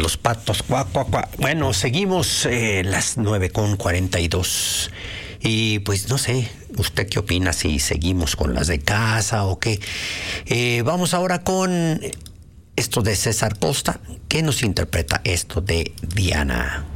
los patos, cuac, cuac, cuac. Bueno, seguimos las 9:42. Y pues no sé, ¿usted qué opina? Si seguimos con las de casa o qué. Vamos ahora con esto de César Costa. ¿Qué nos interpreta esto de Diana?